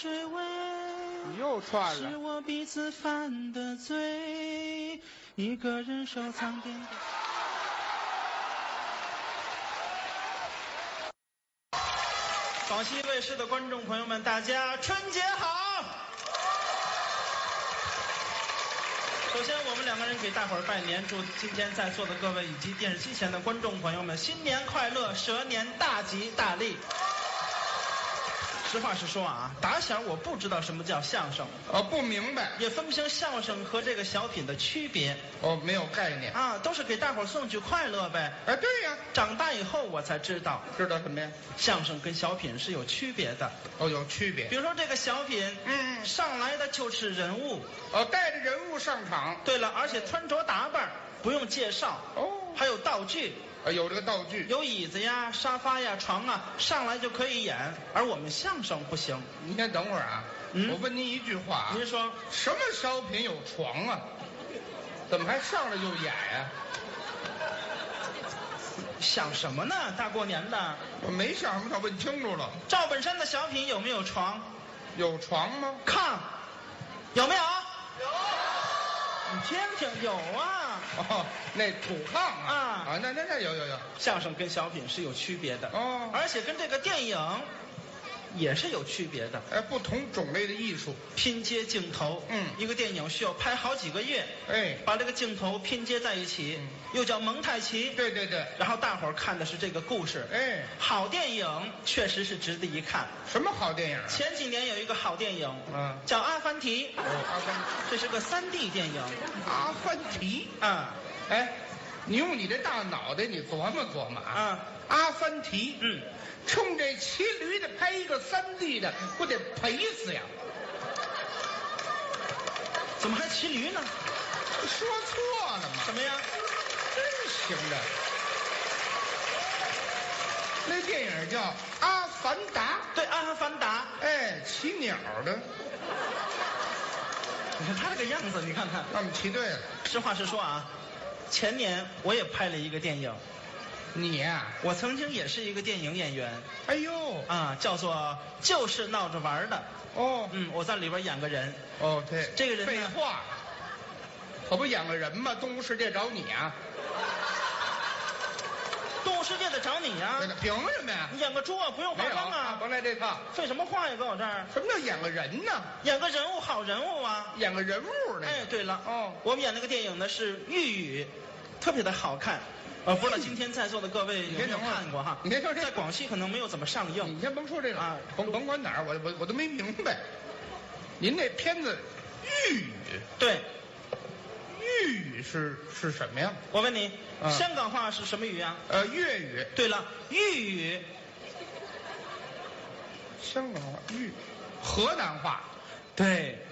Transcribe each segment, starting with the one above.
水味， 你又串了。 是我彼此犯的罪，一个人收藏点点。广西卫视的观众朋友们，大家春节好！首先，我们两个人给大伙儿拜年，祝今天在座的各位以及电视机前的观众朋友们新年快乐，蛇年大吉大利。实话实说啊，打小我不知道什么叫相声， 不明白， 也分不清相声和这个小品的区别。 没有概念啊，都是给大伙儿送去快乐呗。 哎，对呀， 长大以后我才知道什么呀？ 相声跟小品是有区别的。 有区别。 比如说这个小品，上来的就是人物， 带着人物上场。 对了，而且穿着打扮不用介绍，还有道具。 有这个道具， 有椅子呀、沙发呀、床啊，上来就可以演。而我们相声不行。 您先等会儿啊，我问您一句话啊， 您说什么小品有床啊？怎么还上来就演呀？ 想什么呢？大过年的， 我没想什么，他问清楚了。 赵本山的小品有没有床？ 有床吗？ 炕有没有？ 有。 你听听，有啊。 那土炕啊，那有。 相声跟小品是有区别的而且跟这个电影也是有区别的。 不同种类的艺术， 拼接镜头，一个电影需要拍好几个月，把这个镜头拼接在一起，又叫蒙太奇。 对。 然后大伙儿看的是这个故事，好电影确实是值得一看。 什么好电影啊？ 前几年有一个好电影，叫《阿凡提》。 阿凡提， 这是个3D 电影。 阿凡提啊， 你用你这大脑袋，你琢磨琢磨啊。阿凡提，冲这骑驴的拍一个3D 的，不得赔死呀？ 怎么还骑驴呢？ 说错了吗？ 什么呀？ 真行的。那电影叫《阿凡达》。 对，《阿凡达》。 骑鸟的。 你看他这个样子，你看看。 那我们骑对了。 实话实说啊，前年我也拍了一个电影。 你呀？ 我曾经也是一个电影演员。 哎呦叫做就是闹着玩的。我在里边演个人。 对， 这个人废话，可不演个人吗？动物世界找你啊！ 动物世界得找你呀！ 凭什么呀？ 你演个猪啊，不用化妆啊！ 甭来这套。 废什么话呀，搁我这儿？ 什么叫演个人呢？ 演个人物，好人物啊！ 演个人物呢？ 对了，我们演那个电影呢是玉宇，特别的好看。不知道今天在座的各位有没有看过哈？ 你先说这， 在广西可能没有怎么上映。 你先甭说这个啊，甭管哪儿，我都没明白。您那片子玉宇， 对， 玉宇是什么呀？ 我问你，香港话是什么语啊？ 粤语。 对了，豫语。 香港话河南话。 对。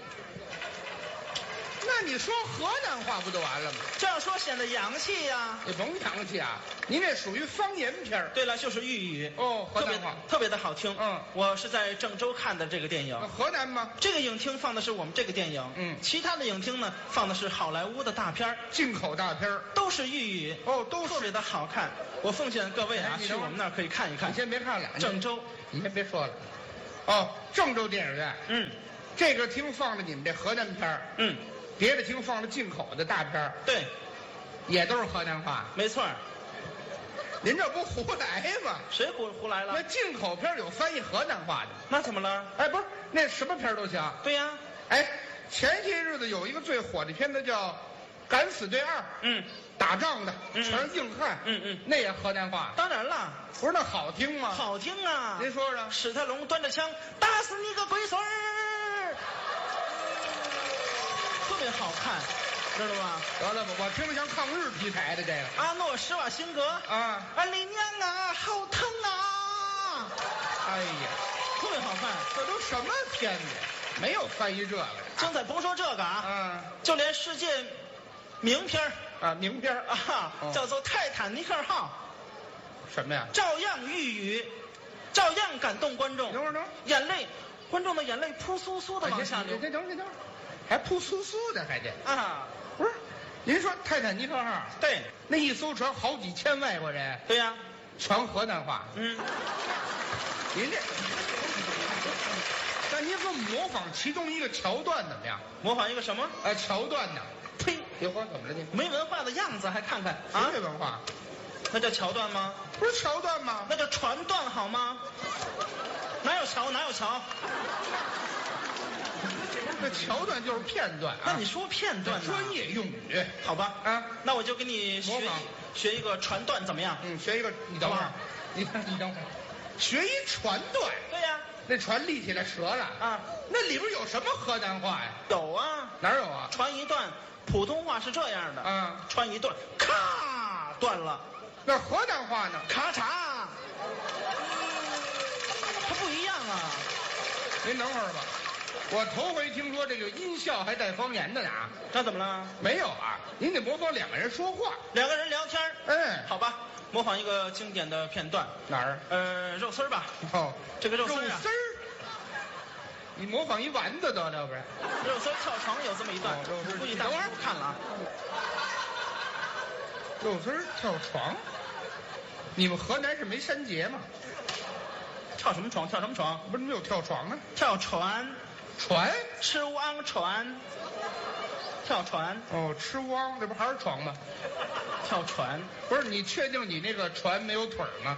那你说河南话不就完了吗？ 这样说显得洋气呀。 你甭洋气啊，您这属于方言片。 对了，就是豫语。 河南话特别的好听。我是在郑州看的这个电影。 河南吗？ 这个影厅放的是我们这个电影。其他的影厅呢放的是好莱坞的大片， 进口大片， 都是豫语。 都特别的好看。我奉劝各位啊，去我们那儿可以看一看。 你先别看了， 郑州， 你先别说了。郑州电影院。这个厅放的你们这河南片。别的厅放了进口的大片。 对， 也都是河南话。 没错。 您这不胡来吗？ 谁胡来了？ 那进口片有翻译河南话的。 那怎么了？ 不是，那什么片都行。 对呀。 前些日子有一个最火的片子叫《敢死队2》。打仗的全是硬汉。那也河南话。 当然了。 不是那好听吗？ 好听啊。 您说说。 史泰龙端着枪打死你个龟孙儿。特别好看，知道吗？ 得了吧，我听着像抗日题材的这个。 阿诺·施瓦辛格李娘啊，好疼啊！ 哎呀， 特别好看。 这都什么片子？没有翻译这个。 精彩，甭说这个就连世界名片名片叫做《泰坦尼克号》。 什么呀？ 照样寓语，照样感动观众。 等会儿， 眼泪，观众的眼泪扑簌簌的往下流。 等会儿。还扑簌簌的，还得不是？您说泰坦尼克号？ 对， 那一艘船好几千外国人。 对呀， 全河南话。您这那您给我模仿其中一个桥段怎么样？ 模仿一个什么？ 桥段呢？ 呸！ 别慌，怎么了你？ 没文化的样子还看看啊？没文化， 那叫桥段吗？ 不是桥段吗？ 那叫传段好吗？哪有桥？哪有桥？ 那桥段就是片段啊。 那你说片段呢？ 专业用语， 好吧？ 啊， 那我就给你学一个传段，怎么样？ 学一个，你等会儿，你等会儿，学一传段。 对呀。 那船立起来折了啊？那里边有什么河南话呀？ 有啊。 哪有啊？ 传一段，普通话是这样的啊， 传一段，咔断了。 那河南话呢？ 咔嚓，它不一样啊。 您等会儿吧，我头回听说这个音效还带方言的呢。 那怎么了？ 没有啊，您得模仿两个人说话， 两个人聊天。好吧，模仿一个经典的片段。 哪儿？ 肉丝儿吧。 哦， 这个肉丝儿。 你模仿一丸子得了，不是？ 肉丝跳床有这么一段，估计大家都看了啊。 肉丝跳床，你们河南是没山节吗？ 跳什么床？跳什么床？ 不是没有跳床啊？ 跳船。 船？ 吃汪船。跳船。 哦，吃汪，这不还是床吗？ 跳船。 不是，你确定你那个船没有腿吗？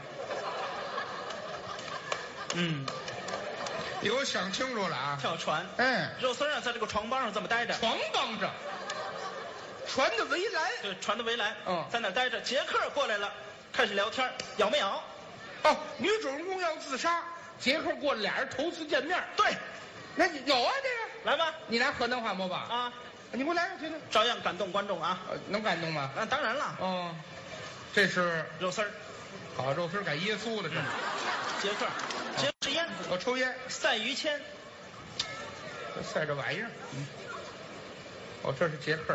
你给我想清楚了啊！ 跳船，肉丝啊，在这个床帮上这么待着。 床帮上，船的围栏。 对，船的围栏。在那待着。杰克过来了，开始聊天，咬没咬？ 哦，女主人公要自杀，杰克过来，俩人头次见面。 对， 那你有啊这个？ 来吧， 你拿河南话模仿啊！ 你给我来，我听听。 照样感动观众啊！ 能感动吗？ 那当然了。 哦，这是肉丝儿。 好，肉丝改耶稣了，这。 杰克。吃烟， 我抽烟， 赛于谦， 赛这玩意儿。哦，这是杰克。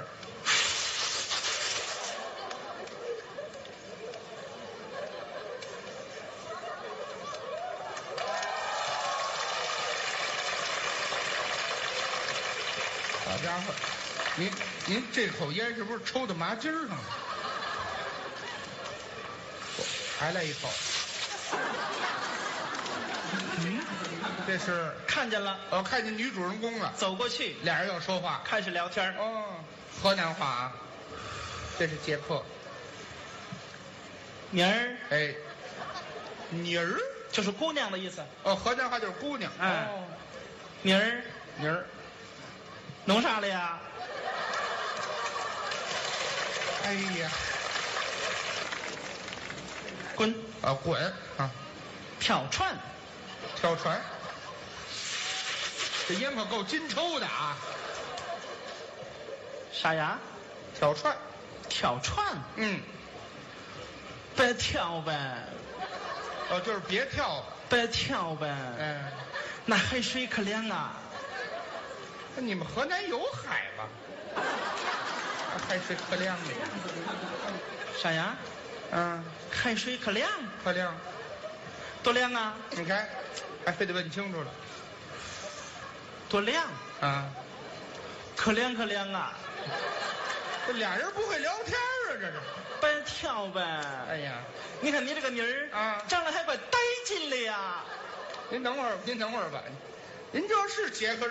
好家伙，您这口烟是不是抽到麻筋上了？还来一口。这是看见了， 我看见女主人公了， 走过去， 俩人要说话， 开始聊天。 哦，河南话啊，这是杰克。 妮儿， 妮儿就是姑娘的意思。 哦，河南话就是姑娘。 哦，妮儿，弄啥了呀？ 哎呀， 滚！ 滚啊！ 跳船。 这烟可够金抽的啊！ 啥呀？ 跳船。 别跳呗。 哦，就是别跳。 别跳呗。那海水可凉啊。 那你们河南有海吗？海水可凉的。 啥呀？海水可凉。多凉啊？ 你看，还非得问清楚了。 多凉啊！ 可凉啊！ 这俩人不会聊天啊，这是。 别跳呗！ 哎呀， 你看你这个妮儿啊，长得还怪带劲的呀！ 您等会儿吧，您这是杰克。